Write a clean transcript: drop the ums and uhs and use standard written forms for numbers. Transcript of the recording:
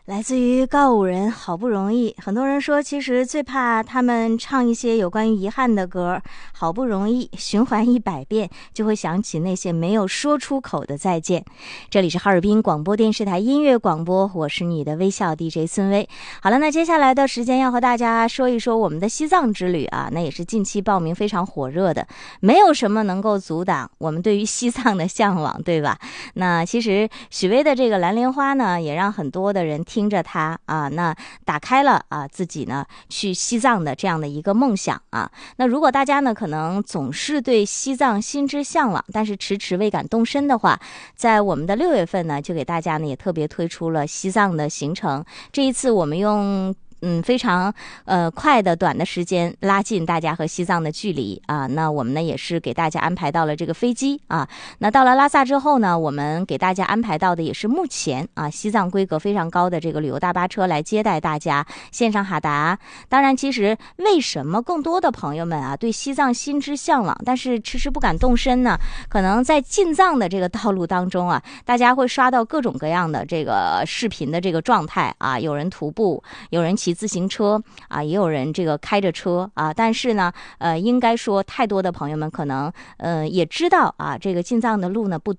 来自于告五人，好不容易。很多人说，其实最怕他们唱一些有关于遗憾的歌，好不容易循环100遍，就会想起那些没有说出口的再见。这里是哈尔滨广播电视台音乐广播，我是你的微笑 DJ 孙薇。好了，那接下来的时间要和大家说一说我们的西藏之旅啊，那也是近期报名非常火热的，没有什么能够阻挡我们对于西藏的向往，对吧？那其实许巍的这个蓝莲花呢，也让很多的人听着它啊，那打开了啊自己呢去西藏的这样的一个梦想啊。那如果大家呢可能总是对西藏心之向往，但是迟迟未敢动身的话，在我们的6月份呢，就给大家呢也特别推出了西藏的行程。这一次我们用非常快的短的时间拉近大家和西藏的距离啊。那我们呢也是给大家安排到了这个飞机啊。那到了拉萨之后呢，我们给大家安排到的也是目前啊西藏规格非常高的这个旅游大巴车来接待大家，线上哈达。当然，其实为什么更多的朋友们啊对西藏心之向往，但是迟迟不敢动身呢？可能在进藏的这个道路当中啊，大家会刷到各种各样的这个视频的这个状态啊，有人徒步，有人骑自行车啊，也有人这个开着车啊。但是呢，应该说太多的朋友们可能也知道啊，这个进藏的路呢不